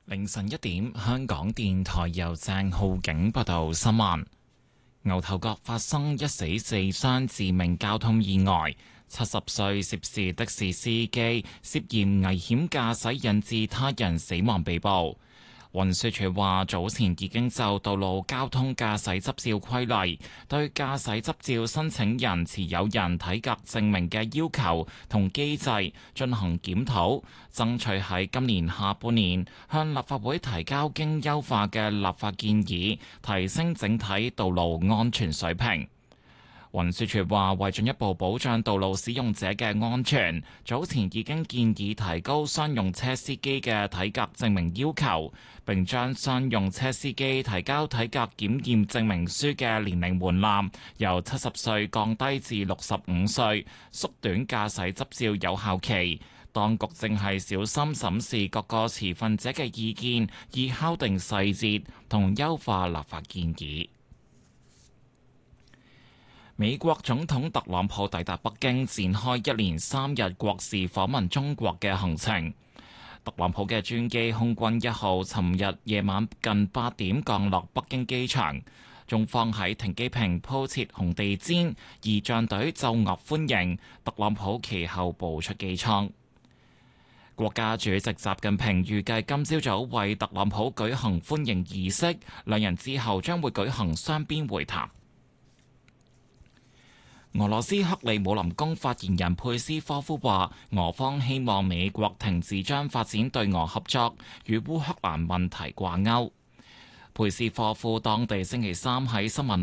凌晨1點，香港電台由鄭浩景報道新聞。牛頭角發生1死4傷致命交通意外，70歲涉事的士司機涉嫌危險駕駛引致他人死亡被捕。運輸署話，早前已經就道路交通駕駛執照規例對駕駛執照申請人持有人體格證明嘅要求同機制進行檢討，爭取喺今年下半年向立法會提交經優化嘅立法建議，提升整體道路安全水平。運輸署話，為進一步保障道路使用者嘅安全，早前已經建議提高商用車司機嘅體格證明要求，並將商用車司機提交體格檢驗證明書嘅年齡門檻由70歲降低至65歲，縮短駕駛執照有效期。當局正係小心審視各個持份者嘅意見，以敲定細節同優化立法建議。美國總統特朗普抵達北京，展開一連3日國事訪問中國嘅行程。特朗普嘅專機空軍1號尋日夜晚近8點降落北京機場，中方喺停機坪鋪設紅地毯，儀仗隊奏樂歡迎。特朗普其後步出機艙。國家主席習近平預計今朝早為特朗普舉行歡迎儀式，兩人之後將會舉行雙邊會談。俄羅斯克里姆林宮發言人佩斯科夫話，俄方希望美國停止將發展對俄合作與烏克蘭問題掛鈎。佩斯科夫當地星期三喺新聞